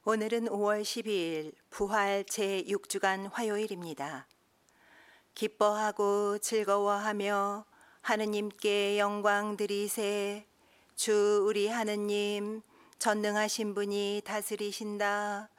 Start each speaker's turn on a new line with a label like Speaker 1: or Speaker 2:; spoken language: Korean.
Speaker 1: 오늘은 5월 12일 부활 제6주간 화요일입니다. 기뻐하고 즐거워하며 하느님께 영광 드리세. 주 우리 하느님 전능하신 분이 다스리신다.